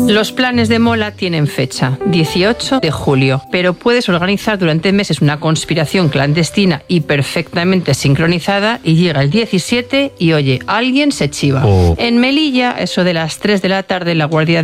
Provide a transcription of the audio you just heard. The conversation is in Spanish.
Los planes de Mola tienen fecha, 18 de julio, pero puedes organizar durante meses una conspiración clandestina y perfectamente sincronizada y llega el 17 y oye, alguien se chiva. En Melilla, eso de las 3 de la tarde, la Guardia